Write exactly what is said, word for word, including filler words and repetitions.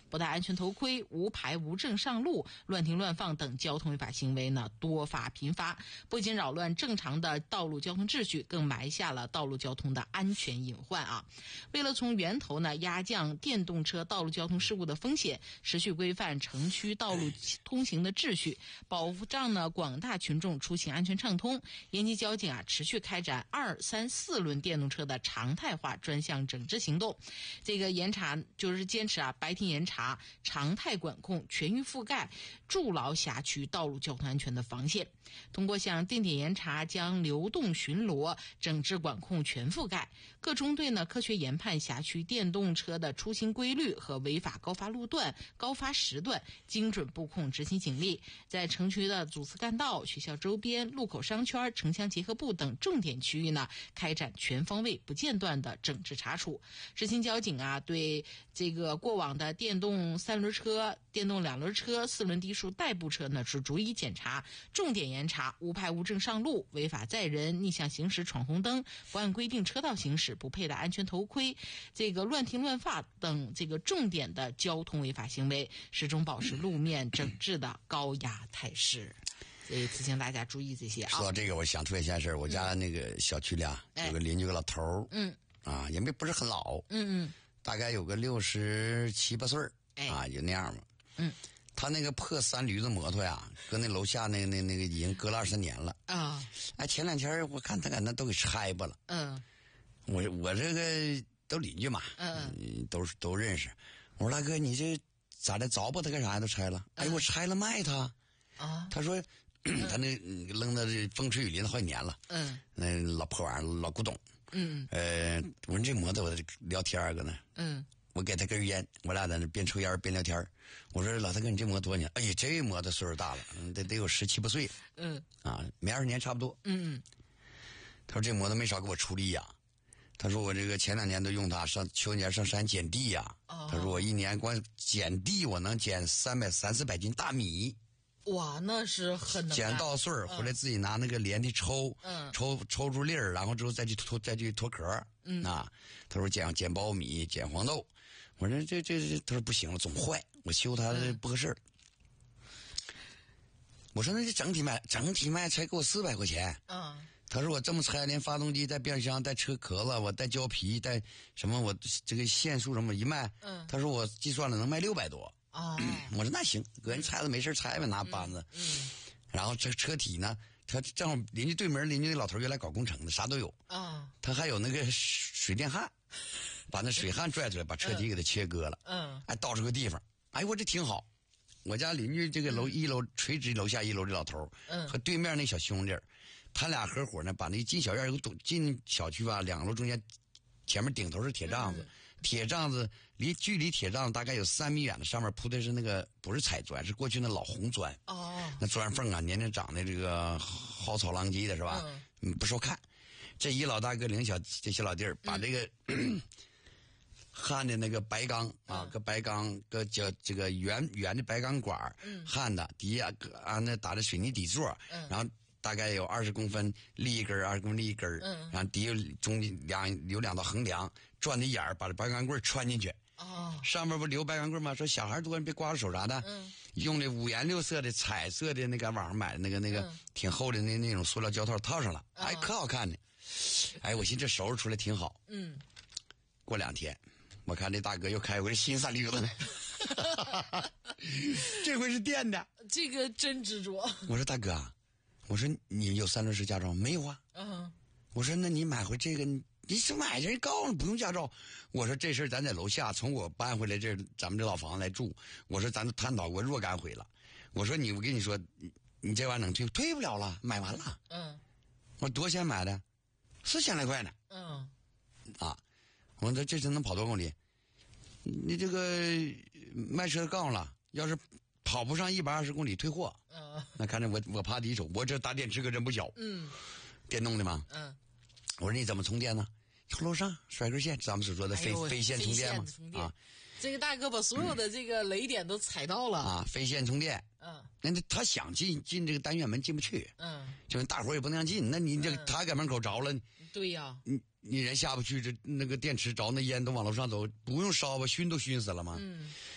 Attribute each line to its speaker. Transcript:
Speaker 1: 不戴安全头盔、无牌无证上路、乱停乱放等交通违法行为呢多发频发，不仅扰乱正常的道路交通秩序，更埋下了道路交通的安全隐患啊！为了从源头呢压降电动车道路交通事故的风险，持续规范城区道路通行的秩序，保障呢广大群众出行安全畅通，延吉交警啊持续开展二三四轮电动车的常态化专项整治行动。这个严查就是坚持啊白天严查、常态管控、全域覆盖，筑牢辖区道路交通安全的防线。通过向定点严查，将流动巡逻、整治管控全覆盖。各中队呢科学研判辖区电动车的出行规律和违法高发路段、高发时段，精准布控执行警力，在城区的主次干道、学校周边、路口商圈、城乡结合部等重点区域呢，开展全方位不间断的整治查处。执行交警啊，对这个过往的电动三轮车、电动两轮车、四轮低速代步车呢，是逐一检查，重点严查无牌无证上路、违法载人、逆向行驶、闯红灯、不按规定车道行驶、不佩戴安全头盔、这个乱停乱放等这个重点的交通违法行为，始终保持路面整治的高压态势。所以提醒大家注意这些啊。
Speaker 2: 说到这个，我想出一件事，我家那个小区里啊，有个邻居个老头儿，嗯，啊，也没不是很老，嗯嗯，大概有个六十七八岁儿，啊，就那样嘛，嗯。他那个破三驴子摩托呀，搁那楼下那个那那个已经搁了二十年了啊！哎，前两天我看他搁那都给拆吧了。嗯，我我这个都邻居嘛，嗯，都是都认识。我说大哥，你这咋的？凿吧他干啥呀？都拆了？哎，我拆了卖他啊！他说他那扔到这风吹雨淋了好几年了。嗯，那老破玩意儿，老古董。嗯，呃，我说这摩托我聊天搁那。嗯。我给他根烟，我俩在那边抽烟边聊天。我说老大哥，你这摩托多少年？哎呀，这摩托岁数大了，嗯，得得有十七八岁。嗯，啊，没二十年差不多。嗯嗯。他说这摩托没少给我出力呀。他说我这个前两年都用它上去年上山捡地呀。哦。他说我一年光捡地我能捡三百三四百斤大米。
Speaker 1: 哇，那是很能
Speaker 2: 捡稻穗儿，回来自己拿那个镰屉抽，嗯，抽抽出粒儿，然后之后再去脱再去脱壳。嗯啊，他说捡捡苞米，捡黄豆。我说这这这，他说不行了，总坏，我修它不合适。嗯、我说那这整体卖整体卖才给我四百块钱。嗯，他说我这么拆，连发动机带变速箱带车壳子，我带胶皮带什么，我这个线束什么一卖，嗯，他说我计算了能卖六百多。哦，我说那行，搁人拆了没事拆呗，拿扳子。嗯，嗯然后这车体呢，他正好邻居对门邻居那老头原来搞工程的，啥都有。啊、哦，他还有那个水电焊，把那水焊拽出来，把车体给他切割了。嗯，哎，倒出个地方，哎，我这挺好。我家邻居这个楼、嗯、一楼垂直楼下一楼这老头，嗯，和对面那小兄弟，他俩合伙呢，把那进小院有个堵进小区吧，两楼中间前面顶头是铁栅子。嗯铁栅子离距离铁栅子大概有三米远的，上面铺的是那个不是彩砖，是过去那老红砖。哦，那砖缝啊，年年长的这个蒿草狼藉的是吧？嗯，不受看。这一老大哥领小这小老弟儿把这个、嗯、焊的那个白钢啊，个白钢个叫这个圆圆的白钢管焊的，底下按那打的水泥底座，然后。大概有二十公分立一根，二十公分立一根，嗯，然后底下中间两有两道横梁，转的眼儿，把这白钢棍穿进去。哦，上面不留白钢棍吗？说小孩多，你别刮着手啥的。嗯，用的五颜六色的彩色的那个网上买的那个那个、嗯、挺厚的那那种塑料胶套套上了，哎，可好看呢。哎，我寻思这收拾出来挺好。嗯，过两天，我看这大哥又开回新三驴子呢。这回是电的。
Speaker 1: 这个真执着。
Speaker 2: 我说大哥。我说你有三轮车驾照没有啊？嗯，我说那你买回这个，你是买人告诉你不用驾照。我说这事咱在楼下，从我搬回来这咱们这老房子来住。我说咱都探讨过若干回了。我说你，我跟你说，你你这玩意儿能退？退不了了，买完了。嗯，我多少钱买的？四千来块呢。嗯，啊，我说这车能跑多少公里？你这个卖车告诉了，要是。跑不上一百二十公里退货，嗯，那看着我我爬第一手，我这打电池可真不小，嗯，电动的嘛，嗯，我说你怎么充电呢？从楼上甩根线，咱们所说的非、哎、非线充电嘛，啊，
Speaker 1: 这个大哥把所有的这个雷点都踩到了、
Speaker 2: 嗯、啊，非线充电，嗯，那他想进进这个单元门进不去，嗯，就是大伙也不能让进，那你这、嗯、他搁门口着了，
Speaker 1: 对呀，
Speaker 2: 你你人下不去，这那个电池着那烟都往楼上走，不用烧吧，熏都熏死了嘛，嗯，